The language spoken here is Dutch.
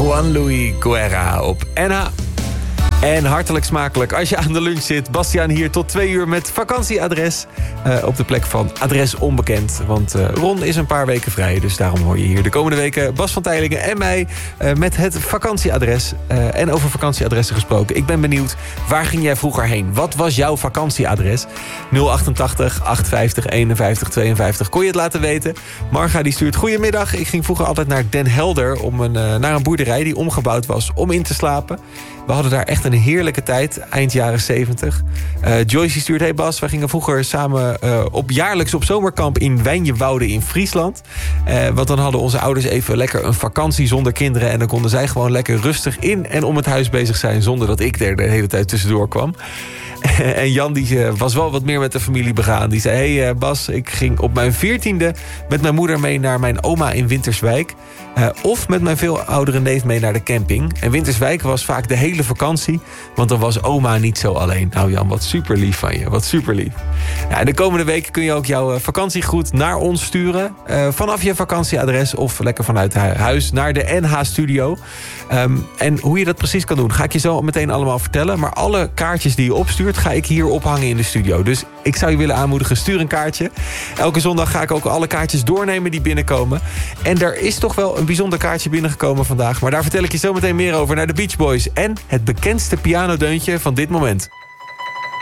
Juan Luis Guerra op NH. En hartelijk smakelijk als je aan de lunch zit. Bastiaan hier tot 2 uur met vakantieadres. Op de plek van Adres Onbekend. Want Ron is een paar weken vrij. Dus daarom hoor je hier de komende weken Bas van Teylingen en mij met het vakantieadres. En over vakantieadressen gesproken. Ik ben benieuwd, waar ging jij vroeger heen? Wat was jouw vakantieadres? 088 850 51 52. Kon je het laten weten? Marga die stuurt: goedemiddag. Ik ging vroeger altijd naar Den Helder naar een boerderij die omgebouwd was om in te slapen. We hadden daar echt een heerlijke tijd, eind jaren 70. Joyce die stuurt: hey Bas, wij gingen vroeger samen jaarlijks op zomerkamp in Wijnjewoude in Friesland. Want dan hadden onze ouders even lekker een vakantie zonder kinderen. En dan konden zij gewoon lekker rustig in en om het huis bezig zijn, zonder dat ik er de hele tijd tussendoor kwam. En Jan die was wel wat meer met de familie begaan. Die zei: hey Bas, ik ging op mijn 14e met mijn moeder mee naar mijn oma in Winterswijk. Of met mijn veel oudere neef mee naar de camping. En Winterswijk was vaak de hele vakantie, want dan was oma niet zo alleen. Nou Jan, wat super lief van je. Wat super lief. Ja, en de komende weken kun je ook jouw vakantiegroet naar ons sturen. Vanaf je vakantieadres of lekker vanuit huis naar de NH-studio. En hoe je dat precies kan doen, ga ik je zo meteen allemaal vertellen. Maar alle kaartjes die je opstuurt, ga ik hier ophangen in de studio. Dus ik zou je willen aanmoedigen, stuur een kaartje. Elke zondag ga ik ook alle kaartjes doornemen die binnenkomen. En er is toch wel een bijzonder kaartje binnengekomen vandaag. Maar daar vertel ik je zo meteen meer over, naar de Beach Boys. En het bekendste pianodeuntje van dit moment.